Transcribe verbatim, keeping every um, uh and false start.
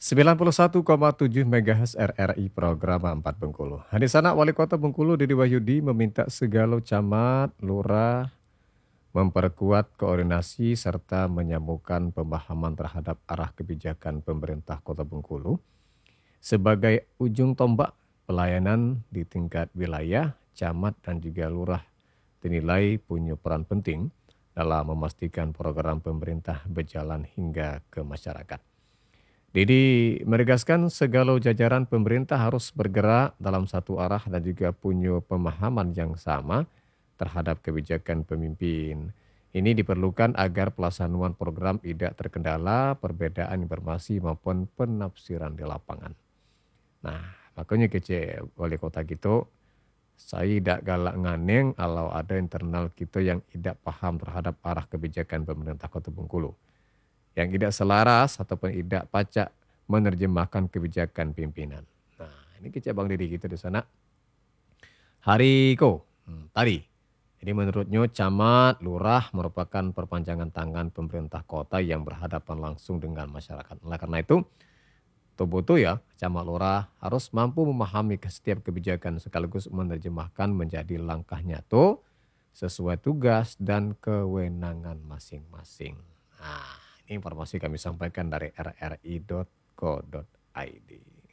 sembilan puluh satu koma tujuh MHz R R I Programa empat Bengkulu. Nah, di sana Wali Kota Bengkulu Didi Wahyudi meminta segala camat, lurah memperkuat koordinasi serta menyambungkan pemahaman terhadap arah kebijakan pemerintah Kota Bengkulu sebagai ujung tombak pelayanan di tingkat wilayah, camat dan juga lurah dinilai punya peran penting dalam memastikan program pemerintah berjalan hingga ke masyarakat. Didi menegaskan segala jajaran pemerintah harus bergerak dalam satu arah dan juga punya pemahaman yang sama terhadap kebijakan pemimpin. Ini diperlukan agar pelaksanaan program tidak terkendala perbedaan informasi maupun penafsiran di lapangan. Nah, makanya kece wali kota gitu, saya tidak galak nganeng kalau ada internal kita yang tidak paham terhadap arah kebijakan pemerintah Kota Bengkulu yang tidak selaras ataupun tidak pacak menerjemahkan kebijakan pimpinan. Nah, ini kecak Bang Didi gitu di sana. Hari ko, hmm, tadi. Jadi menurutnya camat, lurah merupakan perpanjangan tangan pemerintah kota yang berhadapan langsung dengan masyarakat. Oleh karena itu, tuh ya, camat lurah harus mampu memahami setiap kebijakan sekaligus menerjemahkan menjadi langkah nyata sesuai tugas dan kewenangan masing-masing. Nah, ini informasi kami sampaikan dari r r i titik co titik i d.